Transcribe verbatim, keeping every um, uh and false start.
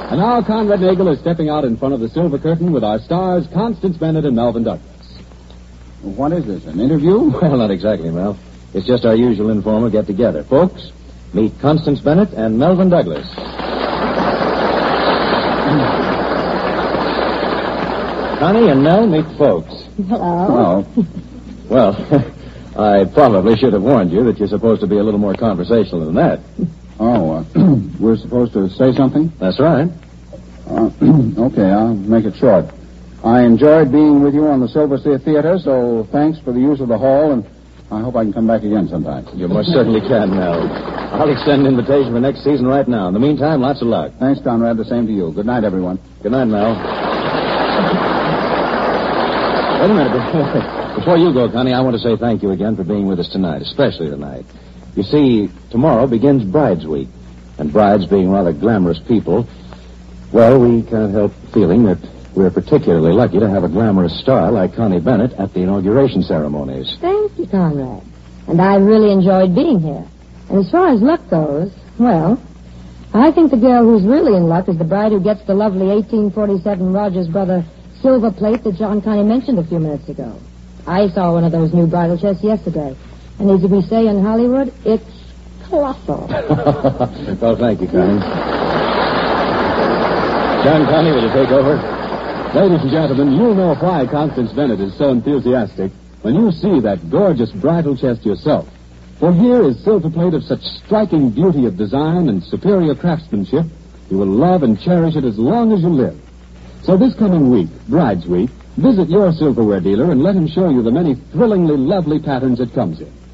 And now Conrad Nagel is stepping out in front of the silver curtain with our stars, Constance Bennett and Melvin Douglas. What is this, an interview? Well, not exactly, Mel. It's just our usual informal get-together. Folks, meet Constance Bennett and Melvin Douglas. Connie and Mel, meet folks. Hello. Hello. Well, I probably should have warned you that you're supposed to be a little more conversational than that. Oh, uh, we're supposed to say something? That's right. Uh, okay, I'll make it short. I enjoyed being with you on the Silver Sea Theater, so thanks for the use of the hall, and I hope I can come back again sometime. You most certainly can, Mel. I'll extend an invitation for next season right now. In the meantime, lots of luck. Thanks, Conrad. The same to you. Good night, everyone. Good night, Mel. Wait a minute. Before you go, Connie, I want to say thank you again for being with us tonight, especially tonight. You see, tomorrow begins Brides Week, and brides being rather glamorous people, well, we can't help feeling that we're particularly lucky to have a glamorous star like Connie Bennett at the inauguration ceremonies. Thank you, Conrad. And I really enjoyed being here. And as far as luck goes, well, I think the girl who's really in luck is the bride who gets the lovely eighteen forty-seven Rogers Brother silver plate that John Connie mentioned a few minutes ago. I saw one of those new bridal chests yesterday. And as we say in Hollywood, it's colossal. Well, thank you, Connie. John Connie, will you take over? Ladies and gentlemen, you'll know why Constance Bennett is so enthusiastic when you see that gorgeous bridal chest yourself. For here is silver plate of such striking beauty of design and superior craftsmanship, you will love and cherish it as long as you live. So this coming week, Brides Week, visit your silverware dealer and let him show you the many thrillingly lovely patterns it comes in.